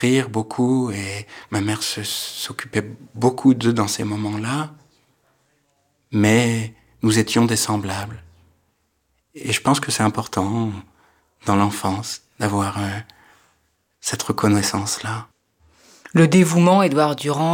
rire beaucoup et ma mère s'occupait beaucoup d'eux dans ces moments-là. Mais nous étions des semblables. Et je pense que c'est important dans l'enfance d'avoir cette reconnaissance-là. Le dévouement, Édouard Durand,